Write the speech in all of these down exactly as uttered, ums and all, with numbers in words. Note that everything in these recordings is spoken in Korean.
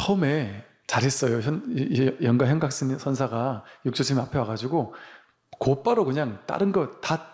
처음에 잘했어요. 현, 영가 현각 선사가 육조 스님 앞에 와가지고 곧바로 그냥 다른 거 다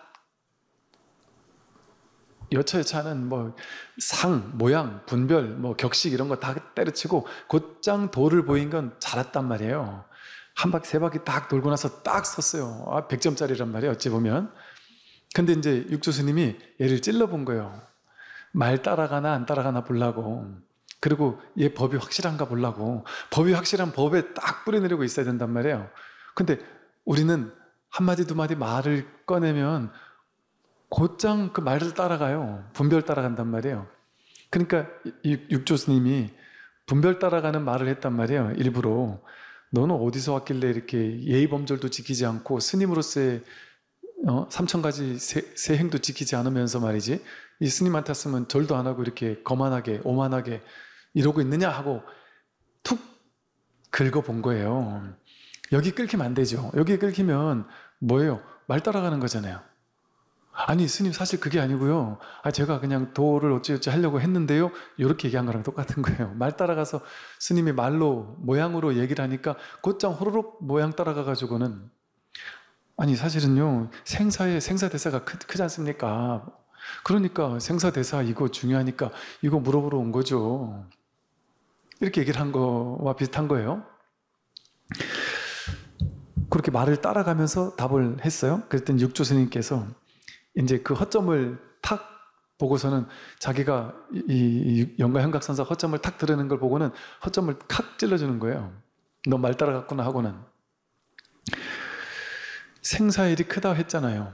여차여차하는 뭐 상, 모양, 분별, 뭐 격식 이런 거 다 때려치고 곧장 도를 보인 건 잘했단 말이에요. 한 바퀴 세 바퀴 딱 돌고 나서 딱 섰어요. 아, 백 점짜리란 말이에요. 어찌 보면. 근데 이제 육조 스님이 얘를 찔러본 거예요. 말 따라가나 안 따라가나 보려고. 그리고 얘 법이 확실한가 보려고. 법이 확실한 법에 딱 뿌려내리고 있어야 된단 말이에요. 근데 우리는 한마디 두마디 말을 꺼내면 곧장 그 말을 따라가요. 분별 따라간단 말이에요. 그러니까 육조 스님이 분별 따라가는 말을 했단 말이에요. 일부러. 너는 어디서 왔길래 이렇게 예의범절도 지키지 않고 스님으로서의 어? 삼천 가지 세, 세 행도 지키지 않으면서 말이지 이 스님한테 왔으면 절도 안 하고 이렇게 거만하게 오만하게 이러고 있느냐 하고 툭 긁어본 거예요. 여기 끌키면 안 되죠. 여기 끌키면 뭐예요? 말 따라가는 거잖아요. 아니 스님 사실 그게 아니고요. 아 제가 그냥 도를 어찌어찌 하려고 했는데요. 이렇게 얘기한 거랑 똑같은 거예요. 말 따라가서 스님이 말로 모양으로 얘기를 하니까 곧장 호로록 모양 따라가 가지고는 아니 사실은요 생사에 생사대사가 크, 크지 않습니까? 그러니까 생사대사 이거 중요하니까 이거 물어보러 온 거죠. 이렇게 얘기를 한 거와 비슷한 거예요. 그렇게 말을 따라가면서 답을 했어요. 그랬더니 육조 스님께서 이제 그 허점을 탁 보고서는 자기가 이 영가 현각 선사 허점을 탁 드러내는 걸 보고는 허점을 칵 찔러주는 거예요. 너 말 따라갔구나 하고는. 생사일이 크다 했잖아요.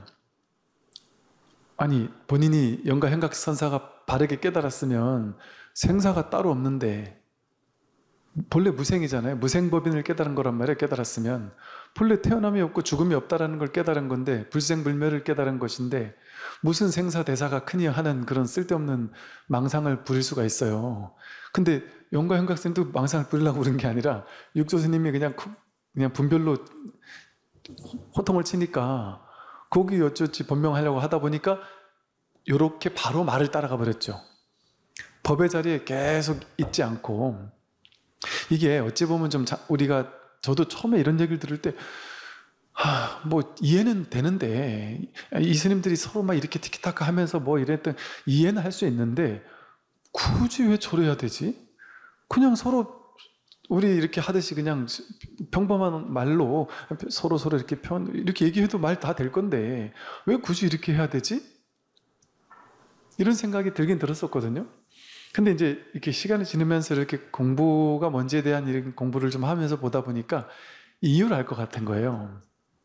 아니 본인이 영가 현각 선사가 바르게 깨달았으면 생사가 따로 없는데 본래 무생이잖아요. 무생법인을 깨달은 거란 말이에요. 깨달았으면 본래 태어남이 없고 죽음이 없다라는 걸 깨달은 건데 불생불멸을 깨달은 것인데 무슨 생사대사가 크니 하는 그런 쓸데없는 망상을 부릴 수가 있어요. 근데 영가 현각선도 망상을 부리려고 그런 게 아니라 육조 스님이 그냥 그냥 분별로 호통을 치니까 거기 어쩌지 변명하려고 하다 보니까 이렇게 바로 말을 따라가 버렸죠. 법의 자리에 계속 있지 않고. 이게 어찌 보면 좀 자, 우리가 저도 처음에 이런 얘기를 들을 때 하, 뭐 이해는 되는데 이 스님들이 서로 막 이렇게 티키타카 하면서 뭐 이랬던 이해는 할 수 있는데 굳이 왜 저래야 되지? 그냥 서로 우리 이렇게 하듯이 그냥 평범한 말로 서로 서로 이렇게 편 이렇게 얘기해도 말 다 될 건데 왜 굳이 이렇게 해야 되지? 이런 생각이 들긴 들었었거든요. 근데 이제 이렇게 시간이 지나면서 이렇게 공부가 뭔지에 대한 이런 공부를 좀 하면서 보다 보니까 이유를 알 것 같은 거예요.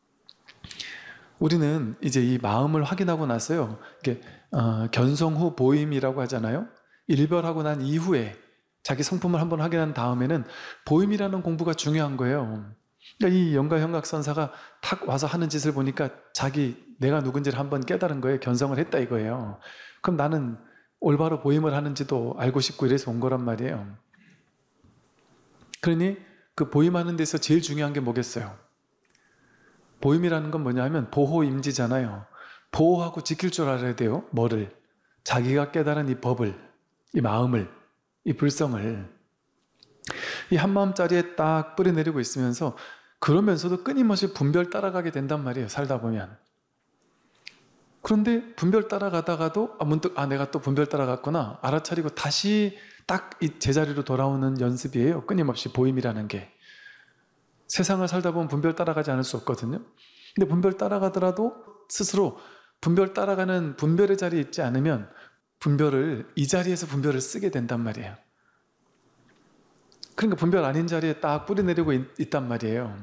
우리는 이제 이 마음을 확인하고 나서요, 이렇게 어, 견성 후 보임이라고 하잖아요. 일별하고 난 이후에 자기 성품을 한번 확인한 다음에는 보임이라는 공부가 중요한 거예요. 그러니까 이 영가 현각 선사가 탁 와서 하는 짓을 보니까 자기 내가 누군지를 한번 깨달은 거예요. 견성을 했다 이거예요. 그럼 나는 올바로 보임을 하는지도 알고 싶고 이래서 온 거란 말이에요. 그러니 그 보임하는 데서 제일 중요한 게 뭐겠어요? 보임이라는 건 뭐냐 하면 보호임지잖아요. 보호하고 지킬 줄 알아야 돼요. 뭐를? 자기가 깨달은 이 법을, 이 마음을, 이 불성을 이 한마음짜리에 딱 뿌려내리고 있으면서 그러면서도 끊임없이 분별 따라가게 된단 말이에요. 살다 보면. 그런데 분별 따라가다가도 아, 문득 아 내가 또 분별 따라갔구나 알아차리고 다시 딱 이 제자리로 돌아오는 연습이에요. 끊임없이 보임이라는 게. 세상을 살다 보면 분별 따라가지 않을 수 없거든요. 근데 분별 따라가더라도 스스로 분별 따라가는 분별의 자리에 있지 않으면 분별을 이 자리에서 분별을 쓰게 된단 말이에요. 그러니까 분별 아닌 자리에 딱 뿌리내리고 있, 있단 말이에요.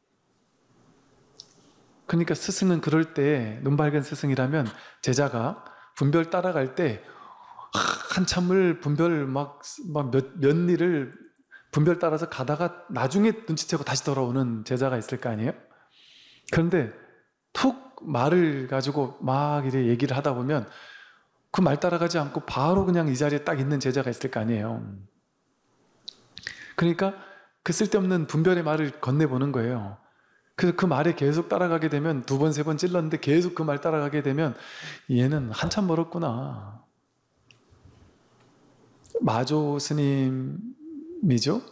그러니까 스승은 그럴 때 눈밝은 스승이라면 제자가 분별 따라갈 때 한참을 분별 막, 막 몇, 몇 일을 분별 따라서 가다가 나중에 눈치채고 다시 돌아오는 제자가 있을 거 아니에요? 그런데 툭 말을 가지고 막 이래 얘기를 하다 보면 그 말 따라가지 않고 바로 그냥 이 자리에 딱 있는 제자가 있을 거 아니에요. 그러니까 그 쓸데없는 분별의 말을 건네보는 거예요. 그래서 그 말에 계속 따라가게 되면 두 번, 세 번 찔렀는데 계속 그 말 따라가게 되면 얘는 한참 멀었구나. 마조 스님이죠?